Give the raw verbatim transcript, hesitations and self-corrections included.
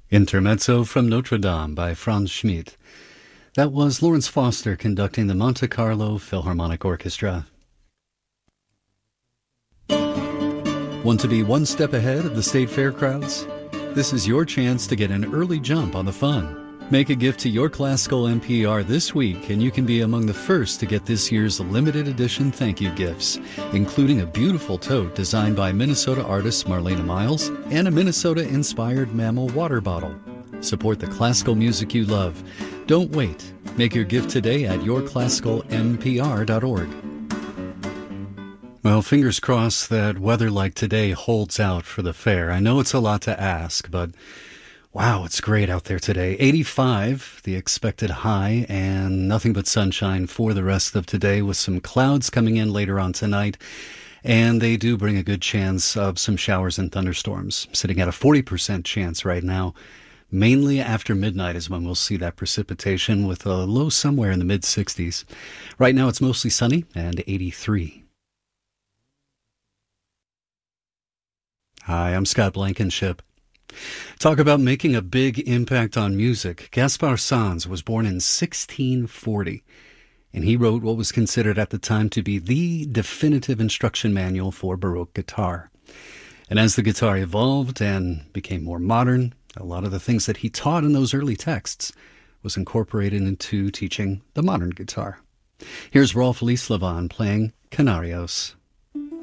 Intermezzo from Notre Dame by Franz Schmidt. That was Lawrence Foster conducting the Monte Carlo Philharmonic Orchestra. Want to be one step ahead of the state fair crowds? This is your chance to get an early jump on the fun. Make a gift to your classical N P R this week, and you can be among the first to get this year's limited edition thank you gifts, including a beautiful tote designed by Minnesota artist Marlena Miles and a Minnesota-inspired mammal water bottle. Support the classical music you love. Don't wait. Make your gift today at your classical n p r dot org. Well, fingers crossed that weather like today holds out for the fair. I know it's a lot to ask, but wow, it's great out there today. eighty-five, the expected high, and nothing but sunshine for the rest of today with some clouds coming in later on tonight. And they do bring a good chance of some showers and thunderstorms, sitting at a forty percent chance right now. Mainly after midnight is when we'll see that precipitation with a low somewhere in the mid sixties. Right now it's mostly sunny and eighty-three. Hi, I'm Scott Blankenship. Talk about making a big impact on music. Gaspar Sanz was born in sixteen forty, and he wrote what was considered at the time to be the definitive instruction manual for Baroque guitar. And as the guitar evolved and became more modern, a lot of the things that he taught in those early texts was incorporated into teaching the modern guitar. Here's Rolf Lieslevon playing Canarios.